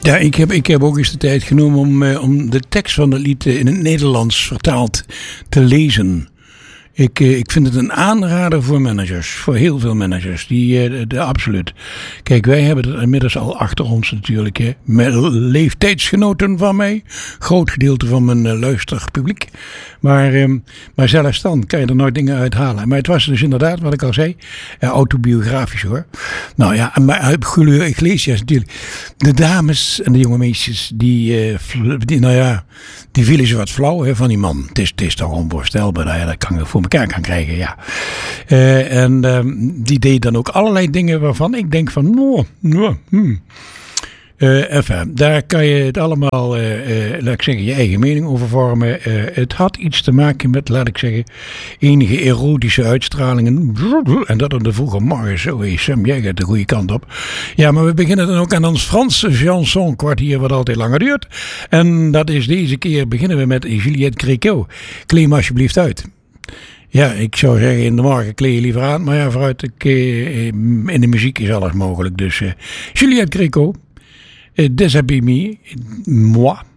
Ja, ik heb ook eens de tijd genomen om de tekst van het lied in het Nederlands vertaald te lezen. Ik vind het een aanrader voor managers, voor heel veel managers. Absoluut. Kijk, wij hebben het inmiddels al achter ons natuurlijk. Hè, met leeftijdsgenoten van mij. Groot gedeelte van mijn luisterpubliek. Maar zelfs dan kan je er nooit dingen uithalen. Maar het was dus inderdaad, wat ik al zei, autobiografisch hoor. Nou ja, maar Julio Iglesias natuurlijk. De dames en de jonge meisjes, die vielen ze wat flauw hè, van die man. Het is toch onvoorstelbaar dat je dat voor elkaar kan krijgen, ja. Die deed dan ook allerlei dingen waarvan ik denk van, enfin, daar kan je het allemaal, laat ik zeggen, je eigen mening over vormen. Het had iets te maken met, laat ik zeggen, enige erotische uitstralingen. En dat in de vroege morgen. Zo, Sam, jij gaat de goede kant op. Ja, maar we beginnen dan ook aan ons Franse chanson kwartier, wat altijd langer duurt. En dat is deze keer, beginnen we met Juliette Gréco. Kleed me alsjeblieft uit. Ja, ik zou zeggen in de morgen kleed je liever aan. Maar ja, vooruit, in de muziek is alles mogelijk. Dus Juliette Gréco. Déshabille moi.